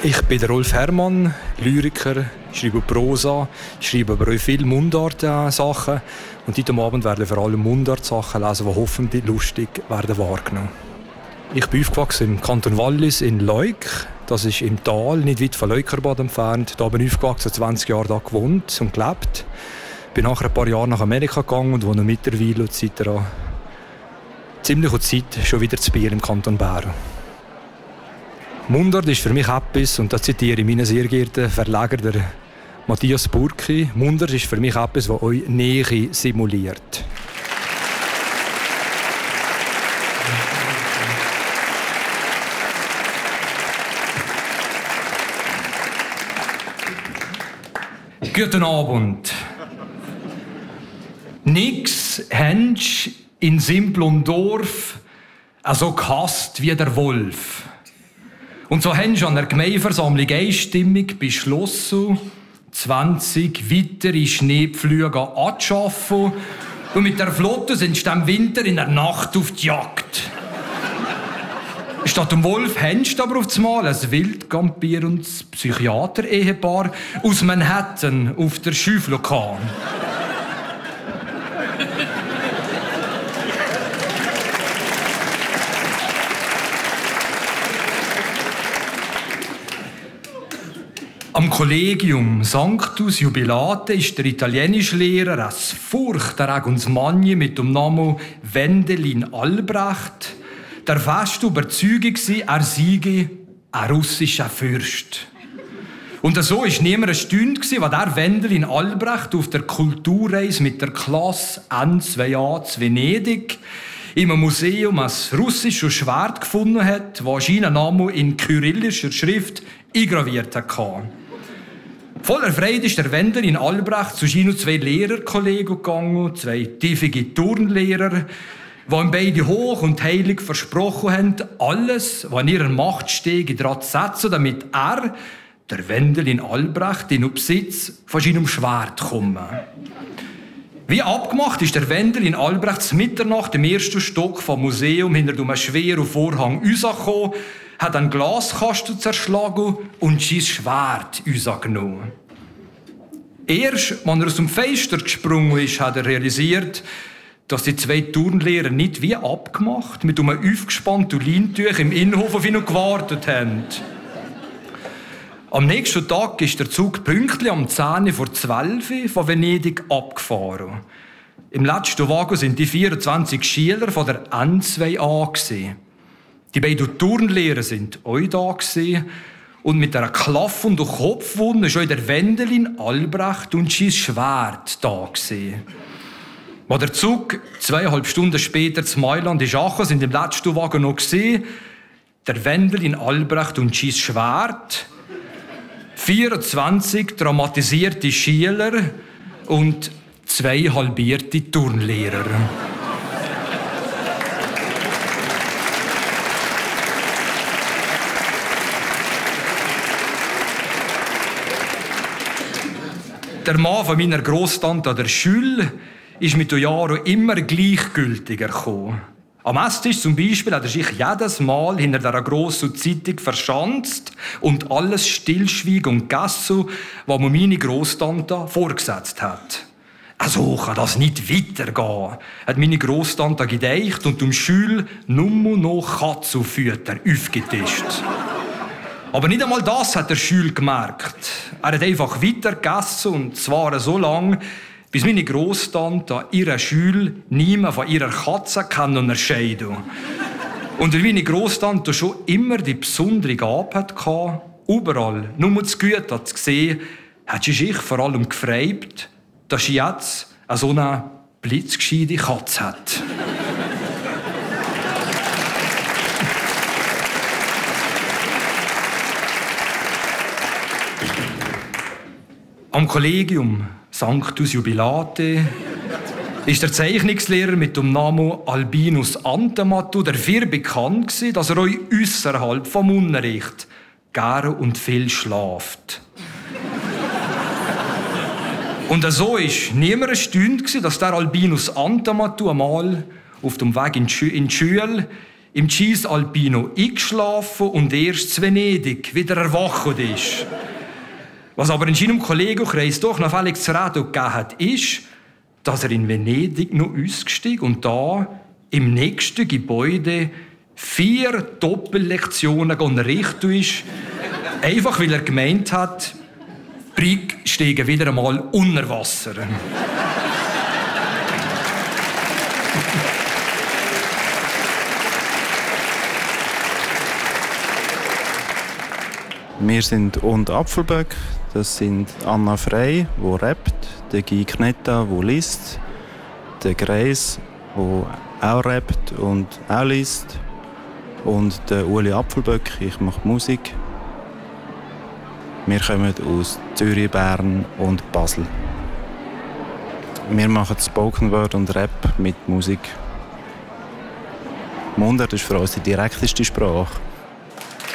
Ich bin der Rolf Herrmann, Lyriker, schreibe Prosa, schreibe aber auch viele Mundart-Sachen. Und heute Abend werden wir vor allem Mundart-Sachen lesen, die hoffentlich lustig werden wahrgenommen. Ich bin aufgewachsen im Kanton Wallis in Leuk. Das ist im Tal, nicht weit von Leukerbad entfernt. Da bin ich aufgewachsen, 20 Jahre da gewohnt und gelebt. Bin nachher ein paar Jahre nach Amerika gegangen und wohne mittlerweile seit einer ziemlichen Zeit schon wieder zu Biel im Kanton Bern. Mundart ist für mich etwas, und da zitiere ich meinen sehr geehrten Verleger, der Matthias Burki. Mundart ist für mich etwas, das euch Nähe simuliert. Guten Abend. Nix hänsch in simplem Dorf so gehasst wie der Wolf. Und so haben sie an der Gemeindeversammlung einstimmig beschlossen, 20 weitere Schneepflüge anzuschaffen. Und mit der Flotte sind sie im Winter in der Nacht auf die Jagd. Statt dem Wolf haben sie aber auf einmal ein wildkampierendes Psychiater-Ehepaar aus Manhattan auf der Schüffel gehabt. Am Kollegium Sanctus Jubilate ist der Italienischlehrer ein furchterregendes Mann mit dem Namen Wendelin Albrecht, der fest Überzeugung war, er sei ein russischer Fürst. Und so war niemand erstaunt, als der Wendelin Albrecht auf der Kulturreise mit der Klasse N2A zu Venedig im Museum ein russisches Schwert gefunden hat, das seinen Namen in kyrillischer Schrift eingraviert hatte. Voller Freude ist der Wendelin Albrecht zu seinen 2 Lehrerkollegen gegangen, 2 tiefige Turnlehrer, die ihm beide hoch und heilig versprochen haben, alles, was in ihrer Macht steht, daran zu setzen, damit er, der Wendelin Albrecht, in den Besitz von seinem Schwert kommt. Wie abgemacht ist der Wendelin Albrecht zu Mitternacht im ersten Stock vom Museum hinter einem schweren Vorhang rausgekommen, hat einen Glaskasten zerschlagen und sein Schwert rausgenommen. Erst, als er aus dem Fenster gesprungen ist, hat er realisiert, dass die 2 Turnlehrer nicht wie abgemacht mit einem aufgespannten Leintuch im Innenhof auf ihn gewartet haben. Am nächsten Tag ist der Zug pünktlich um 10:12 Uhr von Venedig abgefahren. Im letzten Wagen sind die 24 Schüler von der N2A gewesen. Die beiden Turnlehrer sind auch da gewesen. Und mit einer klaffenden Kopfwunde war der Wendelin Albrecht und sein Schwert da gewesen. Als der Zug 2,5 Stunden später zu Mailand ist, sind im letzten Wagen noch gesehen, der Wendelin Albrecht und sein Schwert, 24 traumatisierte Schüler und 2 halbierte Turnlehrer. Der Mann von meiner Grosstante an der Schule ist mit den Jahren immer gleichgültiger gekommen. Am Esstisch zum Beispiel hat er sich jedes Mal hinter einer grossen Zeitung verschanzt und alles stillschwiegen und gegessen, was mir meine Grosstante vorgesetzt hat. So kann das nicht weitergehen, hat meine Grosstante gedeicht und um Schule nur noch Katzenfütter aufgetischt. Aber nicht einmal das hat der Schüler gemerkt. Er hat einfach weiter gegessen, und zwar so lange, bis meine Grosstante an ihrer Schule niemand von ihrer Katze unterscheiden kann. Und weil meine Grosstante schon immer die besondere Gabe hatte, überall nur das Gute zu sehen, hat sie sich vor allem gefreut, dass sie jetzt so eine blitzgescheite Katze hat. Am Kollegium Sanctus Jubilate ist der Zeichnungslehrer mit dem Namen Albinus Antematu dafür bekannt gewesen, dass er euch ausserhalb vom Unterricht gerne und viel schlaft. Und so war niemand erstaunt, dass der Albinus Antematu einmal auf dem Weg in die Schule im Cisalpino eingeschlafen und erst in Venedig wieder erwacht ist. Was aber in seinem Kollegenkreis doch noch völlig zu reden gegeben hat, ist, dass er in Venedig noch ausgestiegen und da im nächsten Gebäude 4 Doppellektionen unterrichtet ist, einfach weil er gemeint hat, Brig steigen wieder einmal unter Wasser. Wir sind und Apfelböck. Das sind Anna Frey, die rappt, der Guy Knetta, der liest, der Greis, der auch rappt und auch liest, und der Uli Apfelböck, ich mache Musik. Wir kommen aus Zürich, Bern und Basel. Wir machen Spoken Word und Rap mit Musik. Mundart ist für uns die direkteste Sprache.